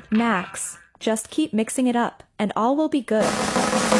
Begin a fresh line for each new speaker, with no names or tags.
Max, just keep mixing it up, and all will be good.